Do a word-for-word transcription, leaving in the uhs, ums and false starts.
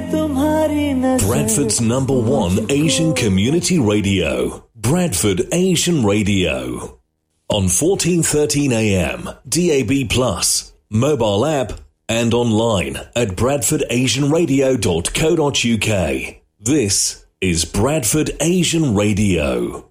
Bradford's number one Asian community radio, Bradford Asian Radio. On fourteen thirteen A M, D A B plus, mobile app, and online at bradford asian radio dot co dot uk. This is Bradford Asian Radio.